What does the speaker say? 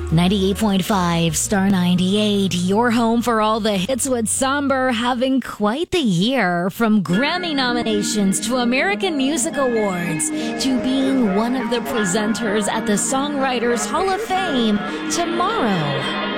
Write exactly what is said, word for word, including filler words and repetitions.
ninety-eight point five Star ninety-eight, your home for all the hits with Somber having quite the year. From Grammy nominations to American Music Awards to being one of the presenters at the Songwriters Hall of Fame tomorrow.